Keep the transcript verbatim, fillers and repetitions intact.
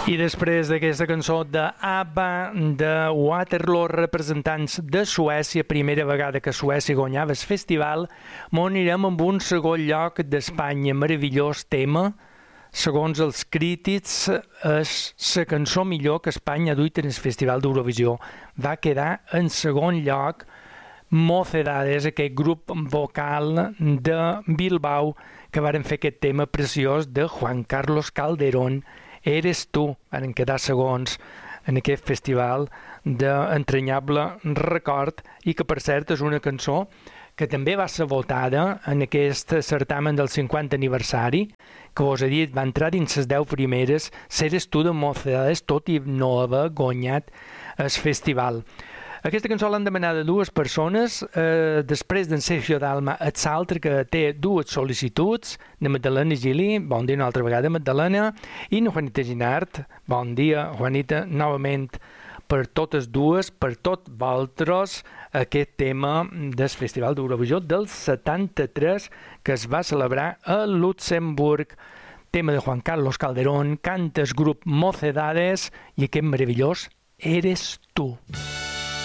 I després d'aquesta cançó de ABBA, de Waterloo, representants de Suècia, primera vegada que Suècia guanyava el festival, m'ho anirem amb un segon lloc d'Espanya, meravellós tema. Segons els crítics, és la cançó millor que Espanya ha duit en el Festival d'Eurovisió. Va quedar en segon lloc Mocedades, aquest grup vocal de Bilbao, que varen fer aquest tema preciós de Juan Carlos Calderón, Eres tu, van quedar segons en aquest festival d'entranyable record i que, per cert, és una cançó que també va ser votada en aquest certamen del cinquanta aniversari, que vos he dit, va entrar dins les deu primeres, Eres tu de Mocedades, tot i no haver guanyat el festival. Aquesta cançó l'han demanada dues persones, eh, després d'en Sergio Dalma, el l'altre que té dues sol·licituds, de Magdalena Gili, bon dia una altra vegada, Magdalena, i na Juanita Ginart, bon dia, Juanita, novament per totes dues, per tot vosaltres, aquest tema del Festival d'Eurovisió del setanta-tres, que es va celebrar a Luxemburg. Tema de Juan Carlos Calderón, canta el grup Mocedades i aquest meravellós Eres tu.